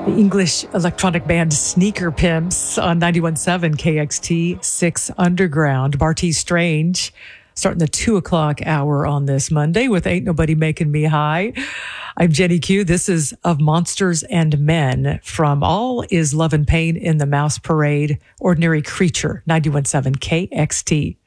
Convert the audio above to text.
English electronic band Sneaker Pimps on 91.7 KXT 6 Underground. Bartees Strange starting the 2 o'clock hour on this Monday with Ain't Nobody Making Me High. I'm Jenny Q. This is Of Monsters and Men from All Is Love and Pain in the Mouse Parade, Ordinary Creature, 91.7 KXT.